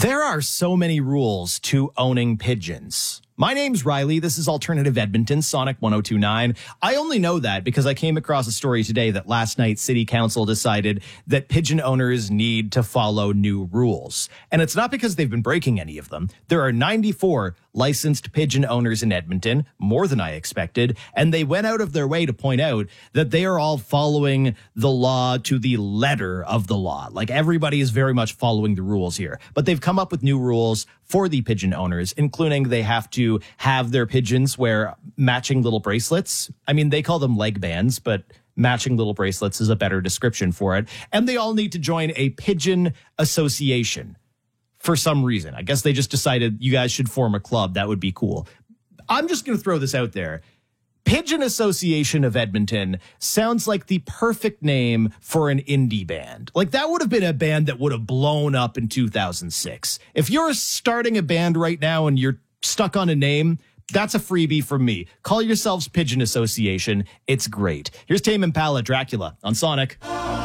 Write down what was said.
There are so many rules to owning pigeons. My name's Riley. This is Alternative Edmonton, Sonic 1029. I only know that because I came across a story today that last night City Council decided that pigeon owners need to follow new rules. And it's not because they've been breaking any of them. There are 94 licensed pigeon owners in Edmonton, more than I expected, and they went out of their way to point out that they are all following the law to the letter of the law. Like everybody is very much following the rules here. But they've come up with new rules for the pigeon owners, including they have to have their pigeons wear matching little bracelets. I mean, they call them leg bands, but matching little bracelets is a better description for it. And they all need to join a pigeon association for some reason. I guess they just decided you guys should form a club. That would be cool. I'm just going to throw this out there. Pigeon Association of Edmonton sounds like the perfect name for an indie band. Like that would have been a band that would have blown up in 2006. If you're starting a band right now and you're stuck on a name, that's a freebie from me. Call yourselves Pigeon Association. It's great. Here's Tame Impala, Dracula on Sonic.